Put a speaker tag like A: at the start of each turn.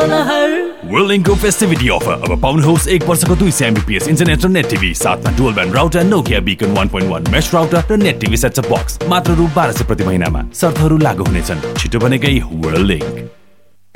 A: लहर
B: Whirlingको फेस्टिभिटी अफर अब पाउनुहोस् 1 वर्षको 200 Mbps इन्टरनेट र नेट टिभी साथमा dual band router Nokia Beacon 1.1 mesh router र net TV set top box मात्र रु 1200 प्रति महिनामा शर्तहरू लागू हुनेछन्। छिटो बनेकै Whirling।